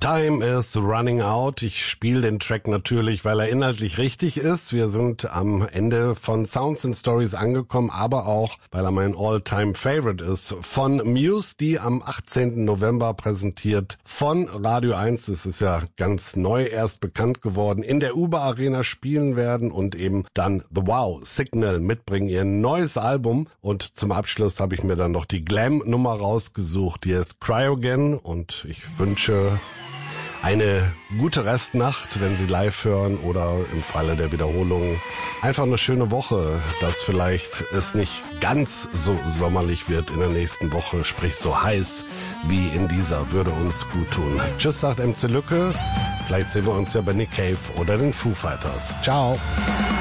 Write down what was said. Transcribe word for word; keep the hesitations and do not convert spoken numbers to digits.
Time is running out. Ich spiele den Track natürlich, weil er inhaltlich richtig ist. Wir sind am Ende von Sounds and Stories angekommen, aber auch, weil er mein All-Time-Favorite ist. Von Muse, die am achtzehnten November präsentiert von Radio eins. Das ist ja ganz neu erst bekannt geworden. In der Uber Arena spielen werden und eben dann The Wow Signal mitbringen, ihr neues Album. Und zum Abschluss habe ich mir dann noch die Glam-Nummer rausgesucht. Die ist Cryogen und ich wünsche eine gute Restnacht, wenn Sie live hören oder im Falle der Wiederholung einfach eine schöne Woche, dass vielleicht es nicht ganz so sommerlich wird in der nächsten Woche, sprich so heiß wie in dieser, würde uns gut tun. Tschüss, sagt M C Lücke. Vielleicht sehen wir uns ja bei Nick Cave oder den Foo Fighters. Ciao.